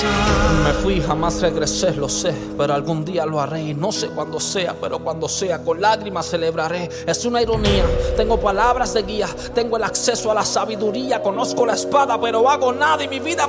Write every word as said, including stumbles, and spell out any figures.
Me fui, jamás regresé, lo sé, pero algún día lo haré. Y no sé cuándo sea, pero cuando sea, con lágrimas celebraré. Es una ironía, tengo palabras de guía, tengo el acceso a la sabiduría. Conozco la espada, pero hago nada y mi vida